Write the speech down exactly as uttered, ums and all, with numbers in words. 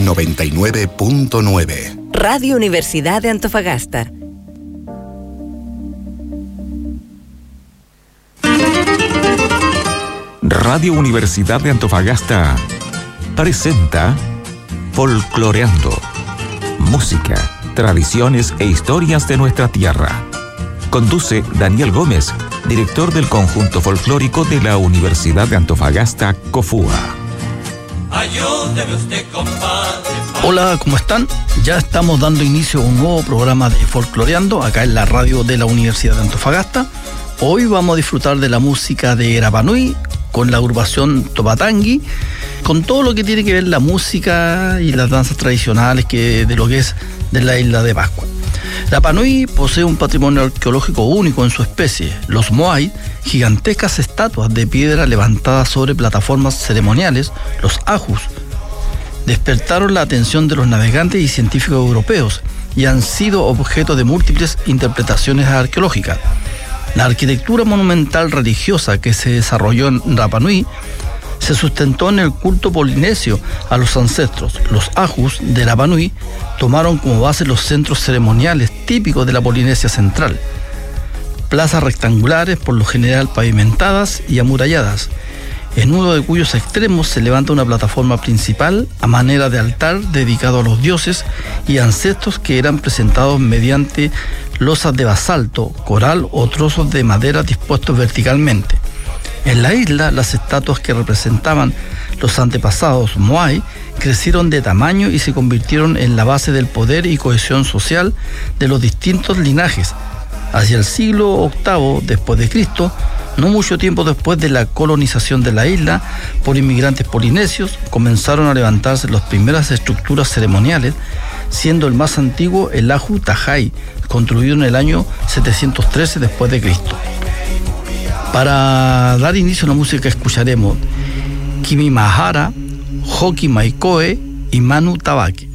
noventa y nueve punto nueve. Radio Universidad de Antofagasta. Radio Universidad de Antofagasta presenta Folcloreando. Música, tradiciones e historias de nuestra tierra. Conduce Daniel Gómez, director del conjunto folclórico de la Universidad de Antofagasta, COFUA. Ayúdeme usted, compadre. Hola, ¿cómo están? Ya estamos dando inicio a un nuevo programa de Folcloreando acá en la radio de la Universidad de Antofagasta. Hoy vamos a disfrutar de la música de Rapa Nui con la agrupación Topatangui, con todo lo que tiene que ver la música y las danzas tradicionales que de lo que es de la isla de Pascua. Rapa Nui posee un patrimonio arqueológico único en su especie, los moai, gigantescas estatuas de piedra levantadas sobre plataformas ceremoniales, los ajus. Despertaron la atención de los navegantes y científicos europeos y han sido objeto de múltiples interpretaciones arqueológicas. La arquitectura monumental religiosa que se desarrolló en Rapa Nui se sustentó en el culto polinesio a los ancestros. Los ajus de Rapa Nui tomaron como base los centros ceremoniales típicos de la Polinesia central. Plazas rectangulares, por lo general pavimentadas y amuralladas, en uno de cuyos extremos se levanta una plataforma principal a manera de altar dedicado a los dioses y ancestros que eran presentados mediante losas de basalto, coral o trozos de madera dispuestos verticalmente. En la isla, las estatuas que representaban los antepasados moai crecieron de tamaño y se convirtieron en la base del poder y cohesión social de los distintos linajes. Hacia el siglo octavo después de Cristo, no mucho tiempo después de la colonización de la isla por inmigrantes polinesios, comenzaron a levantarse las primeras estructuras ceremoniales, siendo el más antiguo el Aju Tajai, construido en el año setecientos trece después de Cristo. Para dar inicio a la música escucharemos Kimi Mahara, Hoki Maikoe y Manu Tabake.